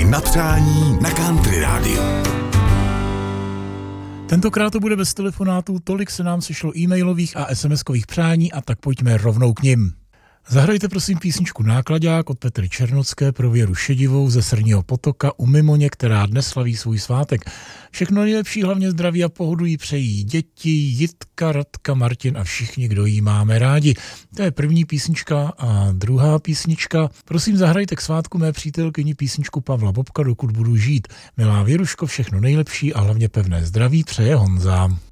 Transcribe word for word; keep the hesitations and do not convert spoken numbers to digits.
na přání na Country rádiu. Tentokrát to bude bez telefonátů, tolik se nám sešlo e-mailových a SMSkových přání a tak pojďme rovnou k nim. Zahrajte prosím písničku Náklaďák od Petry Černocké pro Věru Šedivou ze Srního Potoka u Mimoně, která dnes slaví svůj svátek. Všechno nejlepší, hlavně zdraví a pohodu jí přejí děti, Jitka, Radka, Martin a všichni, kdo jí máme rádi. To je první písnička a druhá písnička. Prosím, zahrajte k svátku mé přítelkyni písničku Pavla Bobka, Dokud budu žít. Milá Věruško, všechno nejlepší a hlavně pevné zdraví přeje Honza.